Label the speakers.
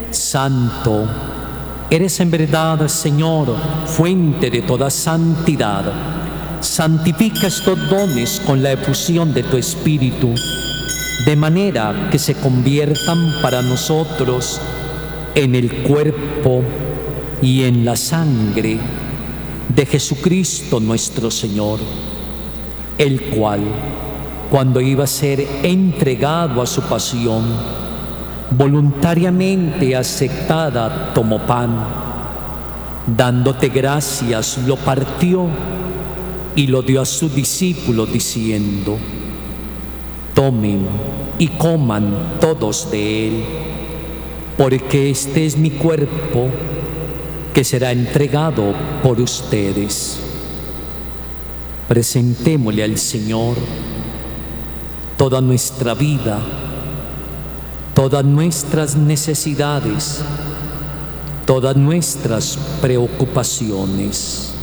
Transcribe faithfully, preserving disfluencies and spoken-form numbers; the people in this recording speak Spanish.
Speaker 1: Santo, eres en verdad, Señor, fuente de toda santidad. Santifica estos dones con la efusión de tu Espíritu, de manera que se conviertan para nosotros en el cuerpo y en la sangre de Jesucristo nuestro Señor, el cual, cuando iba a ser entregado a su pasión, voluntariamente aceptada, tomó pan, dándote gracias, lo partió y lo dio a sus discípulos, diciendo: tomen y coman todos de él, porque este es mi cuerpo, que será entregado por ustedes. Presentémosle al Señor toda nuestra vida, todas nuestras necesidades, todas nuestras preocupaciones.